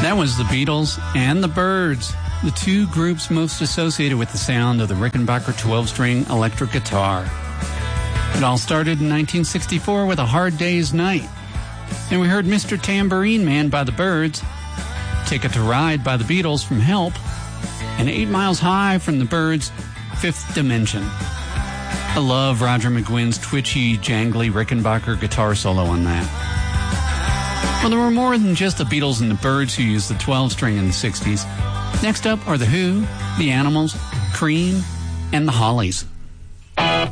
That was the Beatles and the Byrds, the two groups most associated with the sound of the Rickenbacker 12-string electric guitar. It all started in 1964 with A Hard Day's Night. And we heard Mr. Tambourine Man by the Byrds, Ticket to Ride by the Beatles from Help, and 8 Miles High from the Byrds' Fifth Dimension. I love Roger McGuinn's twitchy, jangly Rickenbacker guitar solo on that. Well, there were more than just the Beatles and the Byrds who used the 12-string in the 60s. Next up are The Who, The Animals, Cream, and The Hollies.